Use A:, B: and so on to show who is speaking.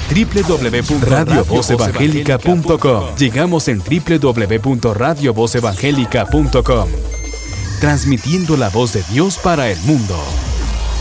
A: www.radiovozevangelica.com. Llegamos en www.radiovozevangelica.com. Transmitiendo la voz de Dios para el mundo.